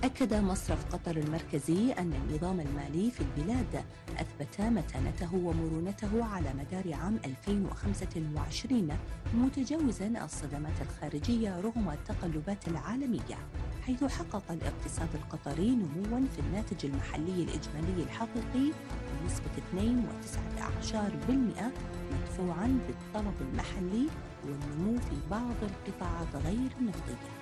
أكد مصرف قطر المركزي أن النظام المالي في البلاد أثبت متانته ومرونته على مدار عام 2025 متجاوزا الصدمات الخارجية رغم التقلبات العالمية، حيث حقق الاقتصاد القطري نموا في الناتج المحلي الإجمالي الحقيقي بنسبة 2.19% مدفوعا بالطلب المحلي والنمو في بعض القطاعات غير النفطية.